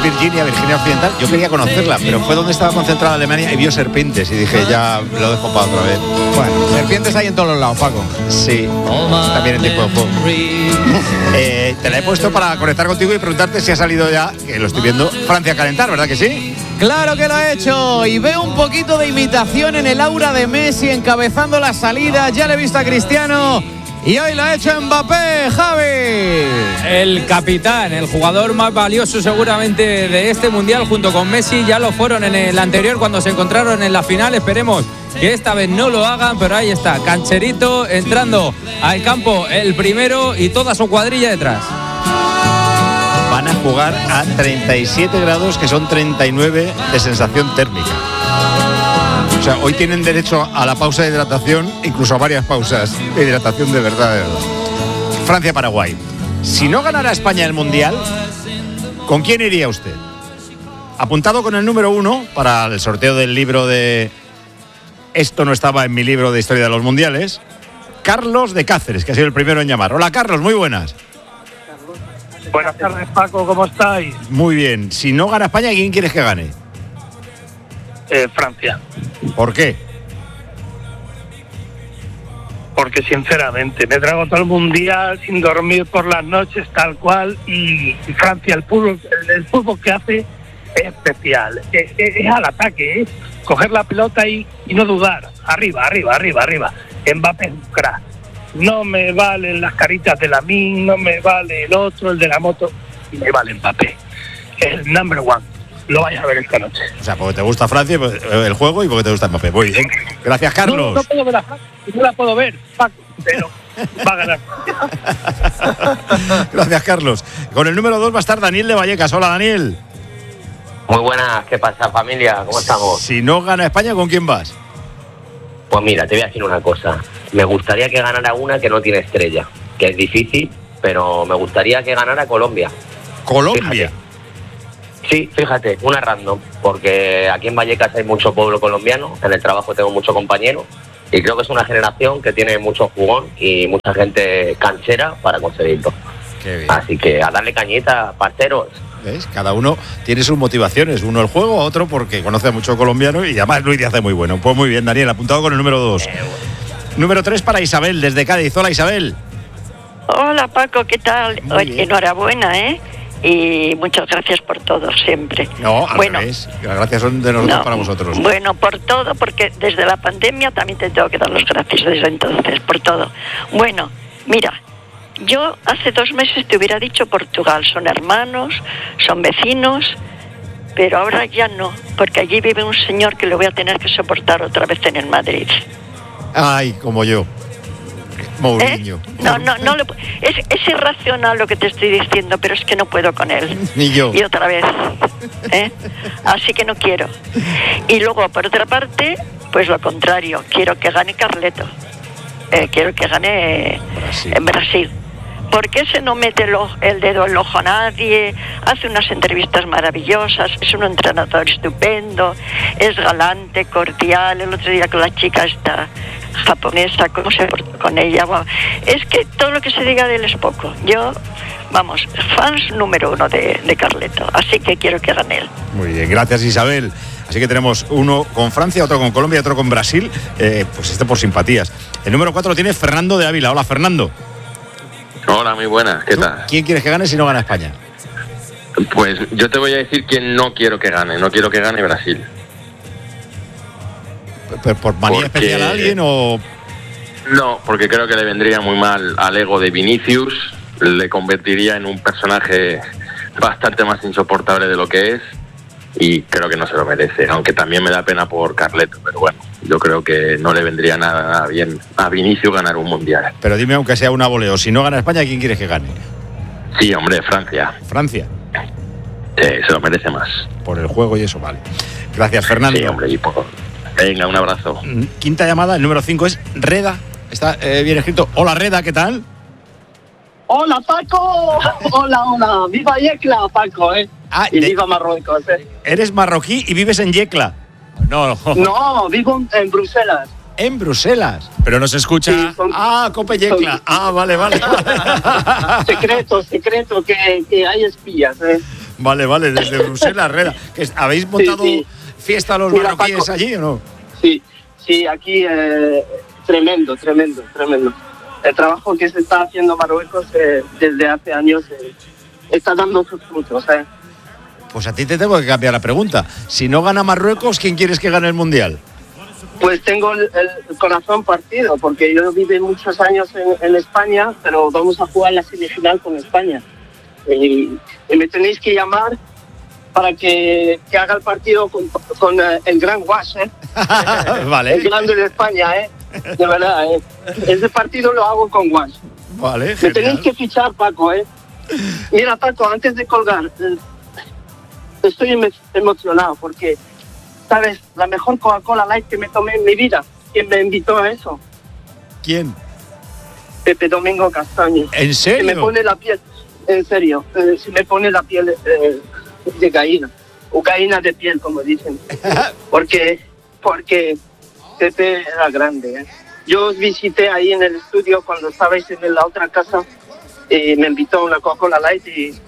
Virginia Occidental. Yo quería conocerla, pero fue donde estaba concentrada Alemania y vio serpientes. Y dije, ya lo dejo para otra vez. Bueno, serpientes hay en todos los lados, Paco. Sí, también en tiempo de juego. Te la he puesto para conectar contigo y preguntarte si ha salido ya, que lo estoy viendo, Francia a calentar, ¿verdad que sí? Claro que lo ha hecho, y veo un poquito de imitación en el aura de Messi encabezando la salida. Ya le he visto a Cristiano y hoy lo ha hecho Mbappé, Javi. El capitán, el jugador más valioso seguramente de este mundial junto con Messi. Ya lo fueron en el anterior cuando se encontraron en la final. Esperemos que esta vez no lo hagan, pero ahí está, Cancherito entrando al campo el primero y toda su cuadrilla detrás. Van a jugar a 37 grados, que son 39 de sensación térmica. O sea, hoy tienen derecho a la pausa de hidratación, incluso a varias pausas de hidratación de verdad. Francia-Paraguay. Si no ganara España el Mundial, ¿con quién iría usted? Apuntado con el número 1 para el sorteo del libro de... Esto no estaba en mi libro de historia de los mundiales. Carlos de Cáceres, que ha sido el primero en llamar. Hola, Carlos, muy buenas. Buenas tardes, Paco, ¿cómo estáis? Muy bien. Si no gana España, ¿quién quieres que gane? Francia. ¿Por qué? Porque sinceramente me trago todo el mundial sin dormir por las noches tal cual, y Francia, el fútbol que hace es especial, es al ataque, es coger la pelota y no dudar, arriba. Mbappé es un crack. No me valen las caritas de Lamine, no me vale el otro, el de la moto, y me vale Mbappé. Es el number one. Lo vais a ver esta noche. O sea, porque te gusta Francia, el juego, y porque te gusta Mbappé. Muy bien. Gracias, Carlos. No puedo ver a Francia, no la puedo ver, Paco, pero va a ganar. Gracias, Carlos. Con el número 2 va a estar Daniel de Vallecas. Hola, Daniel. Muy buenas, ¿qué pasa, familia? ¿Cómo estamos? Si no gana España, ¿con quién vas? Pues mira, te voy a decir una cosa. Me gustaría que ganara una que no tiene estrella, que es difícil, pero me gustaría que ganara Colombia. ¿Colombia? Fíjate, una random, porque aquí en Vallecas hay mucho pueblo colombiano, en el trabajo tengo muchos compañeros, y creo que es una generación que tiene mucho jugón y mucha gente canchera para conseguirlo. Qué bien. Así que a darle cañita, parceros. ¿Ves? Cada uno tiene sus motivaciones, uno el juego, otro porque conoce a mucho colombiano, y además Luis Díaz es muy bueno. Pues muy bien, Daniel, apuntado con el número 2. Número 3 para Isabel, desde Cádiz. Hola, Isabel. Hola, Paco, ¿qué tal? Oye, enhorabuena, ¿eh? Y muchas gracias por todo, siempre. No, al revés. Las gracias son de nosotros para vosotros. Bueno, por todo, porque desde la pandemia también te tengo que dar las gracias desde entonces, por todo. Bueno, mira, yo hace 2 meses te hubiera dicho Portugal, son hermanos, son vecinos, pero ahora ya no, porque allí vive un señor que lo voy a tener que soportar otra vez en el Madrid. Ay, como yo. Mourinho. No, es irracional lo que te estoy diciendo, pero es que no puedo con él. Ni yo. Y otra vez. Así que no quiero. Y luego, por otra parte, pues lo contrario, quiero que gane Carleto. Quiero que gane en Brasil. Porque ese no mete el dedo en el ojo a nadie, hace unas entrevistas maravillosas, es un entrenador estupendo, es galante, cordial. El otro día con la chica esta japonesa, cómo se portó con ella. Bueno, es que todo lo que se diga de él es poco. Yo, vamos, fans número 1 de Carleto, así que quiero que gane él. Muy bien, gracias, Isabel. Así que tenemos uno con Francia, otro con Colombia y otro con Brasil, pues por simpatías. El número 4 lo tiene Fernando de Ávila. Hola, Fernando. Hola, muy buenas, ¿qué tal? ¿Quién quieres que gane si no gana España? Pues yo te voy a decir quién no quiero que gane. No quiero que gane Brasil. ¿Por manía especial a alguien o...? No, porque creo que le vendría muy mal al ego de Vinicius. Le convertiría en un personaje bastante más insoportable de lo que es. Y creo que no se lo merece, aunque también me da pena por Carleto, pero bueno, yo creo que no le vendría nada bien a Vinicius ganar un mundial. Pero dime, aunque sea una voleo, si no gana España, ¿quién quieres que gane? Sí, hombre, Francia. ¿Francia? Se lo merece más. Por el juego y eso, vale. Gracias, Fernando. Sí, hombre, y por... Venga, un abrazo. Quinta llamada, el número 5 es Reda. Está bien escrito. Hola, Reda, ¿qué tal? Hola, Paco. Hola. Viva Yecla, Paco, y viva Marruecos, Eres marroquí y vives en Yecla. No, vivo en Bruselas. ¿En Bruselas? Pero no se escucha. Sí, Cope Yecla. Vale. Secreto, que hay espías, Vale, desde Bruselas, Reda. ¿Habéis montado fiesta a los marroquíes, Paco, allí o no? Sí, aquí tremendo. El trabajo que se está haciendo en Marruecos desde hace años está dando sus frutos. Pues a ti te tengo que cambiar la pregunta. Si no gana Marruecos, ¿quién quieres que gane el Mundial? Pues tengo el corazón partido, porque yo viví muchos años en España, pero vamos a jugar la semifinal con España. Y me tenéis que llamar para que haga el partido con el gran Wash, Vale. El grande de España, de verdad, Ese partido lo hago con Wash. Vale, me tenéis que fichar, Paco, Mira, Paco, antes de colgar, estoy emocionado porque, ¿sabes? La mejor Coca-Cola Light que me tomé en mi vida. ¿Quién me invitó a eso? ¿Quién? Pepe Domingo Castaño. ¿En serio? Se me pone la piel, en serio, se me pone la piel de gallina, o gallina de piel, como dicen. Porque Pepe era grande, Yo os visité ahí en el estudio cuando estabais en la otra casa y me invitó a una Coca-Cola Light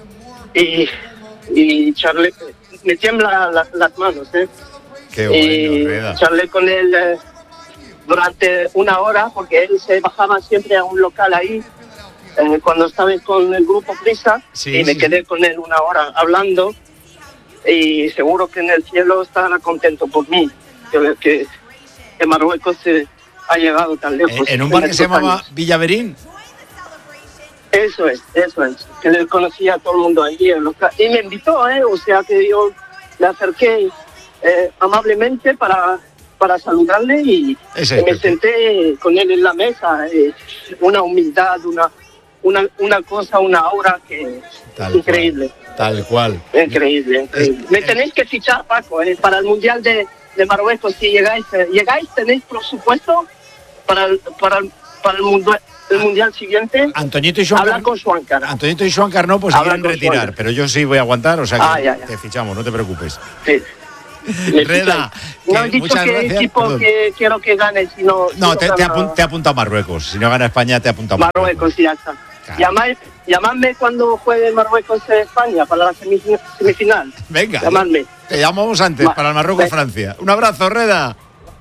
y charlé, me tiembla las manos, Qué bueno, Reda. Charlé con él durante una hora, porque él se bajaba siempre a un local ahí cuando estaba con el grupo Prisa, y me quedé con él una hora hablando, y seguro que en el cielo estará contento por mí, que Marruecos ha llegado tan lejos. ¿En un bar que se llamaba Villaverín? Eso es, que le conocía a todo el mundo allí en local, y me invitó, o sea que yo me acerqué amablemente para saludarle y me senté con él en la mesa, una humildad, una cosa, una aura que increíble. Tal cual. Increíble. Me tenéis que fichar, Paco, para el Mundial de Marruecos. Si llegáis, tenéis presupuesto para el Mundial siguiente. Antoñito y Xuancar. Habla con Xuancar. Antoñito y Xuancar no, pues se quieren retirar, Xuancar. Pero yo sí voy a aguantar, o sea que te fichamos, no te preocupes. Sí. Reda, no he dicho qué equipo que quiero que gane, sino... No, te he apuntado a Marruecos. Si no gana España, te he apuntado a Marruecos. Sí, ya está. Claro. Llamadme cuando juegue Marruecos España para la semifinal. Venga, llamadme. Te llamamos antes para el Marruecos-Francia. Un abrazo, Reda.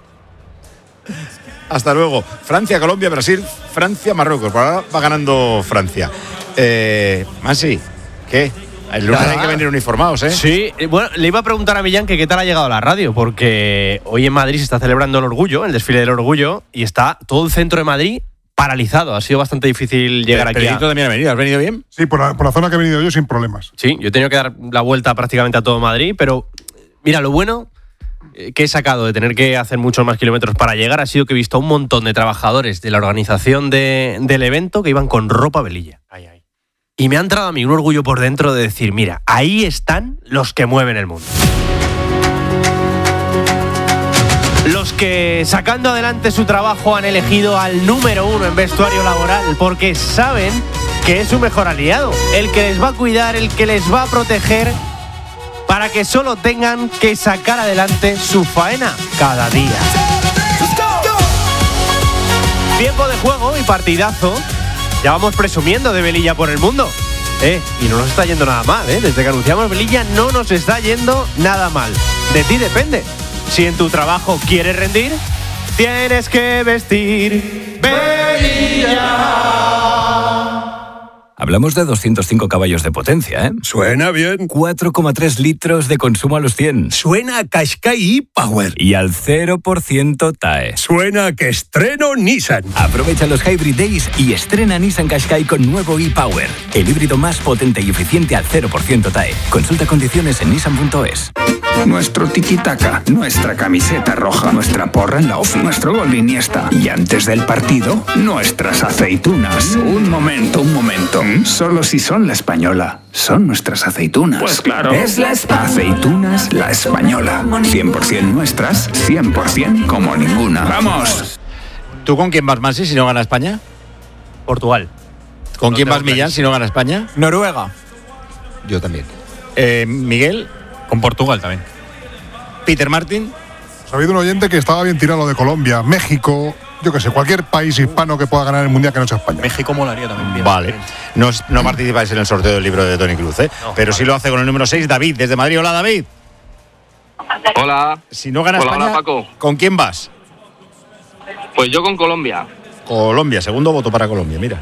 Hasta luego. Francia, Colombia, Brasil, Francia, Marruecos. Por ahora va ganando Francia. Masi, ¿qué? El lunes hay que venir uniformados, Sí, bueno, le iba a preguntar a Millán que qué tal ha llegado a la radio, porque hoy en Madrid se está celebrando el orgullo, el desfile del orgullo, y está todo el centro de Madrid paralizado. Ha sido bastante difícil llegar aquí. Pedrito también ha venido. ¿Has venido bien? Sí, por la zona que he venido yo sin problemas. Sí, yo he tenido que dar la vuelta prácticamente a todo Madrid, pero mira, lo bueno que he sacado de tener que hacer muchos más kilómetros para llegar ha sido que he visto a un montón de trabajadores de la organización del evento que iban con ropa velilla. Y me ha entrado a mí un orgullo por dentro de decir, mira, ahí están los que mueven el mundo. Los que, sacando adelante su trabajo, han elegido al número 1 en vestuario laboral porque saben que es su mejor aliado, el que les va a cuidar, el que les va a proteger, para que solo tengan que sacar adelante su faena cada día. Tiempo de juego y partidazo. Ya vamos presumiendo de Velilla por el mundo. Y no nos está yendo nada mal, Desde que anunciamos Velilla no nos está yendo nada mal. De ti depende. Si en tu trabajo quieres rendir, tienes que vestir Velilla. Hablamos de 205 caballos de potencia, Suena bien. 4,3 litros de consumo a los 100. Suena a Qashqai e-Power. Y al 0% TAE. Suena a que estreno Nissan. Aprovecha los Hybrid Days y estrena Nissan Qashqai con nuevo e-Power. El híbrido más potente y eficiente al 0% TAE. Consulta condiciones en nissan.es. Nuestro tiki-taka, nuestra camiseta roja, nuestra porra en la ofi, nuestro gol de Iniesta. Y antes del partido, nuestras aceitunas. Un momento. Solo si son la española. Son nuestras aceitunas. Pues claro. Es la aceitunas la española. 100% nuestras, 100% como ninguna. ¡Vamos! ¿Tú con quién vas, Masi, si no gana España? Portugal. ¿Con quién vas, Millán, si no gana España? Noruega. Yo también. Miguel. Con Portugal también. Peter Martin. Ha habido un oyente que estaba bien tirado de Colombia. México, yo qué sé, cualquier país hispano que pueda ganar el Mundial que no sea España. México molaría también bien. Vale. No participáis en el sorteo del libro de Toni Cruz, ¿eh? No, pero sí lo hace con el número 6, David, desde Madrid. Hola, David. Hola. Si no gana España, hola, Paco. ¿Con quién vas? Pues yo con Colombia. Colombia, segundo voto para Colombia, mira.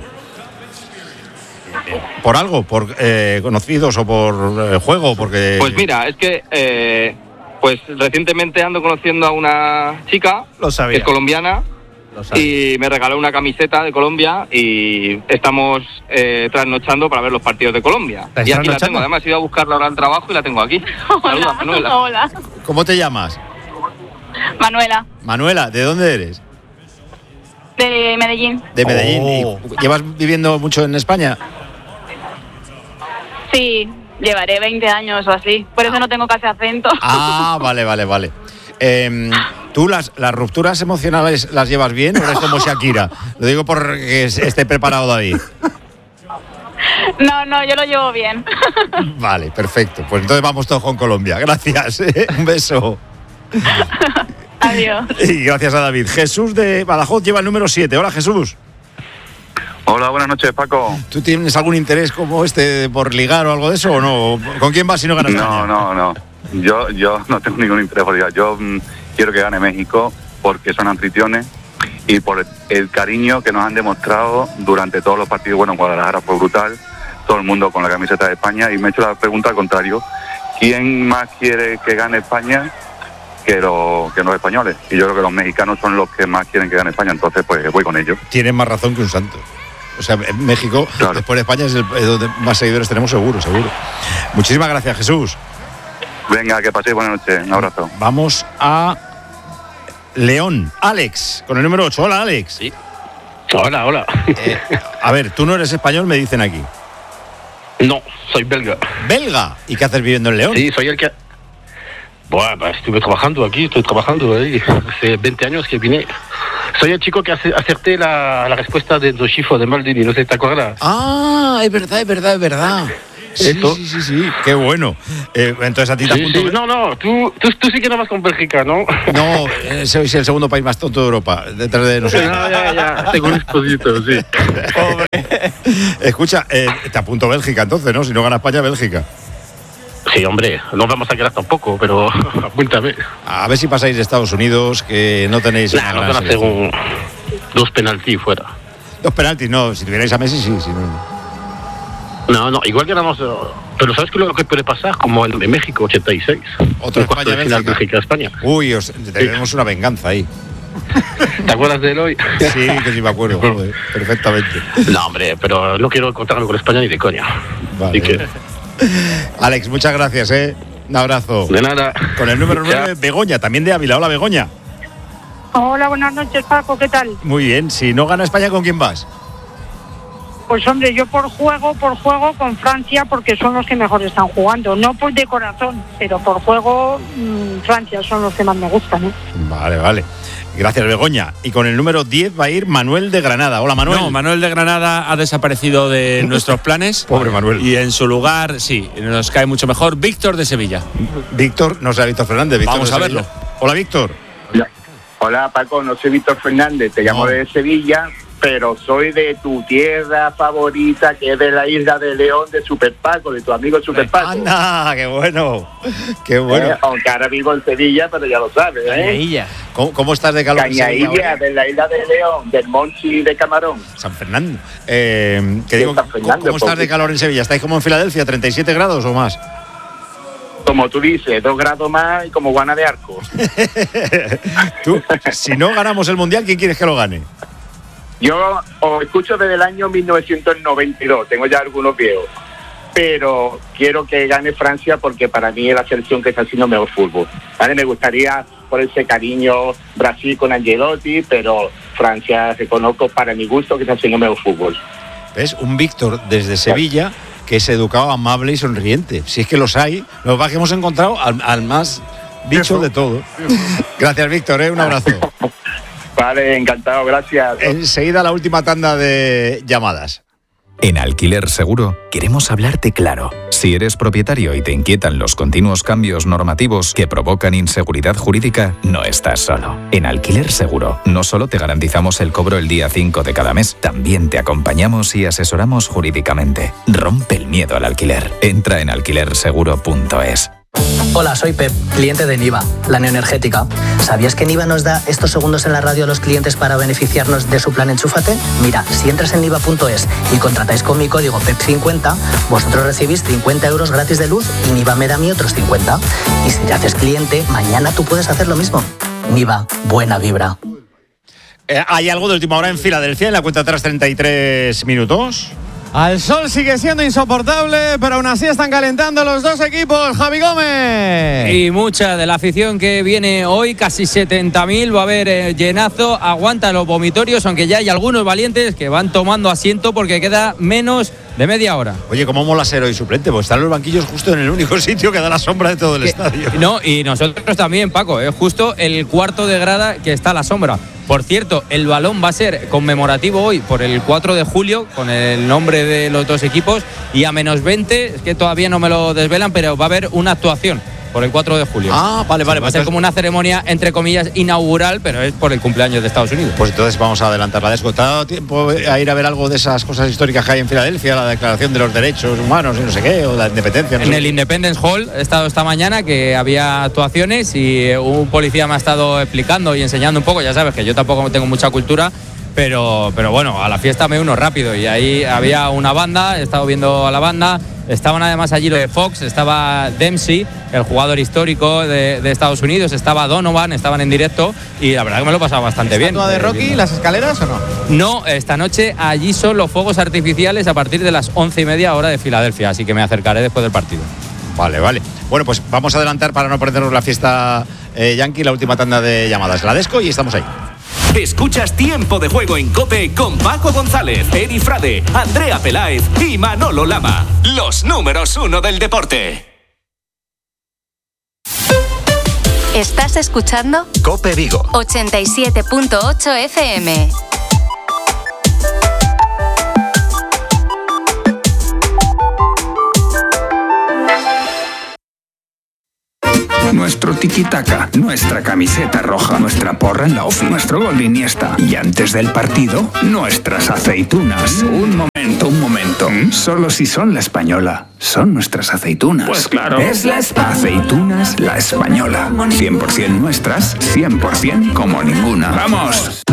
¿Por algo? ¿Por conocidos o por juego? Porque... Pues mira, es que pues recientemente ando conociendo a una chica que es colombiana y me regaló una camiseta de Colombia y estamos trasnochando para ver los partidos de Colombia. Y aquí la tengo, además he ido a buscarla ahora al trabajo y la tengo aquí. Saluda, Manuela. Hola. ¿Cómo te llamas? Manuela. Manuela, ¿de dónde eres? De Medellín. De Medellín. ¿Y llevas viviendo mucho en España? Sí, llevaré 20 años o así. Por eso no tengo casi acento. Ah, vale. ¿Tú las rupturas emocionales las llevas bien o eres como Shakira? Lo digo porque esté preparado David. No, yo lo llevo bien. Vale, perfecto. Pues entonces vamos todos con Colombia. Gracias. Un beso. Adiós. Y gracias a David. Jesús de Badajoz lleva el número 7. Hola, Jesús. Hola, buenas noches, Paco. ¿Tú tienes algún interés como este por ligar o algo de eso o no? ¿Con quién vas si no ganas España? No. Yo no tengo ningún interés por ligar. Yo quiero que gane México porque son anfitriones y por el cariño que nos han demostrado durante todos los partidos. Bueno, en Guadalajara fue brutal, todo el mundo con la camiseta de España, y me he hecho la pregunta al contrario: ¿quién más quiere que gane España que los españoles? Y yo creo que los mexicanos son los que más quieren que gane España, entonces pues voy con ellos. Tienen más razón que un santo. O sea, en México, claro, después de España es donde más seguidores tenemos, seguro. Muchísimas gracias, Jesús. Venga, que paséis buenas noches. Un abrazo. Vamos a León. Alex, con el número 8. Hola, Alex. Sí. Hola. A ver, tú no eres español, me dicen aquí. No, soy belga. ¿Belga? ¿Y qué haces viviendo en León? Sí, soy el que... Bueno, pues estoy trabajando ahí. Hace 20 años que vine. Soy el chico que acerté la respuesta de Doshifo de Maldini, no sé si te acuerdas. Ah, es verdad. Sí, qué bueno. Entonces a ti te apunto... Sí. No, tú sí que no vas con Bélgica, ¿no? No, soy el segundo país más tonto de Europa, detrás de nosotros. Ya, tengo un esposito, sí. Pobre. Escucha, te apunto Bélgica entonces, ¿no? Si no gana España, Bélgica. Sí, hombre, no vamos a quedar tampoco, pero apúntame. A ver si pasáis de Estados Unidos, que no tenéis... No van a hacer 2 penaltis fuera. 2 penaltis, no. Si tuvierais a Messi, sí. No, igual ganamos... Pero ¿sabes qué es lo que puede pasar? Como el de México, 86. Otro España-Bélgica. México-España. Uy, tenemos una venganza ahí. ¿Te acuerdas de él hoy? Sí, que sí me acuerdo, joder, perfectamente. No, hombre, pero no quiero encontrarme con España ni de coña. Vale. Así que... Alex, muchas gracias, un abrazo. De nada. Con el número 9, Begoña, también de Ávila. Hola, Begoña. Hola, buenas noches, Paco, ¿qué tal? Muy bien, si no gana España, ¿con quién vas? Pues hombre, yo por juego con Francia, porque son los que mejor están jugando. No pues de corazón, pero por juego Francia son los que más me gustan. Vale. Gracias, Begoña. Y con el número 10 va a ir Manuel de Granada. Hola, Manuel. No, Manuel de Granada ha desaparecido de nuestros planes. Pobre Manuel. Y en su lugar, sí, nos cae mucho mejor Víctor de Sevilla. Víctor, no será Víctor Fernández. Víctor Vamos a verlo. Hola, Víctor. Hola, Paco, no soy Víctor Fernández, te llamo de Sevilla, pero soy de tu tierra favorita, que es de la isla de León, de Super Paco, de tu amigo Super Paco. ¡Anda! ¡Qué bueno! Aunque ahora vivo en Sevilla, pero ya lo sabes, Cañailla. ¿Cómo estás de calor? Cañailla, de la isla de León, del Monchi de Camarón. San Fernando. ¿Cómo estás de calor en Sevilla? ¿Estáis como en Filadelfia, 37 grados o más? Como tú dices, 2 grados más y como guana de arco. Tú, si no ganamos el Mundial, ¿quién quieres que lo gane? Yo os escucho desde el año 1992, tengo ya algunos viejos, pero quiero que gane Francia porque para mí es la selección que está haciendo mejor fútbol. ¿Vale? Me gustaría por ese cariño Brasil con Ancelotti, pero Francia reconozco para mi gusto que está haciendo mejor fútbol. ¿Ves? Un Víctor desde Sevilla que es educado, amable y sonriente. Si es que los hay, lo que pasa es que hemos encontrado al más bicho de todo. Gracias, Víctor, un abrazo. Vale, encantado, gracias. Enseguida la última tanda de llamadas. En Alquiler Seguro queremos hablarte claro. Si eres propietario y te inquietan los continuos cambios normativos que provocan inseguridad jurídica, no estás solo. En Alquiler Seguro no solo te garantizamos el cobro el día 5 de cada mes, también te acompañamos y asesoramos jurídicamente. Rompe el miedo al alquiler. Entra en alquilerseguro.es. Hola, soy Pep, cliente de Niva, la neoenergética. ¿Sabías que Niva nos da estos segundos en la radio a los clientes para beneficiarnos de su plan Enchúfate? Mira, si entras en niva.es y contratáis con mi código PEP50, vosotros recibís 50 euros gratis de luz y Niva me da a mí otros 50. Y si te haces cliente, mañana tú puedes hacer lo mismo. Niva, buena vibra. ¿Hay algo de última hora en Filadelfia en la cuenta atrás 33 minutos? Al sol sigue siendo insoportable, pero aún así están calentando los dos equipos, Javi Gómez. Y mucha de la afición que viene hoy, casi 70.000, va a haber llenazo, aguanta los vomitorios, aunque ya hay algunos valientes que van tomando asiento porque queda menos de media hora. Oye, ¿cómo mola ser hoy suplente? Pues están los banquillos justo en el único sitio que da la sombra de todo el estadio. No, y nosotros también, Paco, es justo el cuarto de grada que está a la sombra. Por cierto, el balón va a ser conmemorativo hoy por el 4 de julio, con el nombre de los dos equipos, y a menos 20, es que todavía no me lo desvelan, pero va a haber una actuación por el 4 de julio. Ah, vale. Va a ser como una ceremonia, entre comillas, inaugural, pero es por el cumpleaños de Estados Unidos. Pues entonces vamos a adelantarla. ¿Has dado tiempo a ir a ver algo de esas cosas históricas que hay en Filadelfia? La Declaración de los Derechos Humanos y no sé qué, o la Independencia. En el Independence Hall he estado esta mañana, que había actuaciones y un policía me ha estado explicando y enseñando un poco. Ya sabes que yo tampoco tengo mucha cultura, pero bueno, a la fiesta me uno rápido. Y ahí había una banda, he estado viendo a la banda. Estaban además allí los de Fox, estaba Dempsey, el jugador histórico de Estados Unidos, estaba Donovan, estaban en directo y la verdad que me lo he pasado bastante bien. ¿Estatua de Rocky, las escaleras o no? No, esta noche allí son los fuegos artificiales a partir de las 11:30 hora de Filadelfia, así que me acercaré después del partido. Vale. Bueno, pues vamos a adelantar para no perdernos la fiesta Yankee, la última tanda de llamadas. La Desco y estamos ahí. Escuchas Tiempo de Juego en COPE con Paco González, Edi Frade, Andrea Peláez y Manolo Lama. Los números 1 del deporte. ¿Estás escuchando? COPE Vigo 87.8 FM. Nuestro tiki-taka, nuestra camiseta roja, nuestra porra en la off, nuestro gol de Iniesta. Y antes del partido, nuestras aceitunas. Un momento. Solo si son la española. Son nuestras aceitunas. Pues claro. Es la Aceitunas La Española. 100% nuestras, 100% como ninguna. ¡Vamos!